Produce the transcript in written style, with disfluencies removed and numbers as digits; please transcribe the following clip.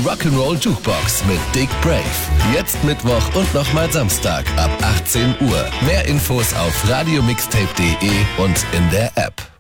Rock'n'Roll Jukebox mit Dick Brave. Jetzt Mittwoch und nochmal Samstag ab 18 Uhr. Mehr Infos auf radiomixtape.de und in der App.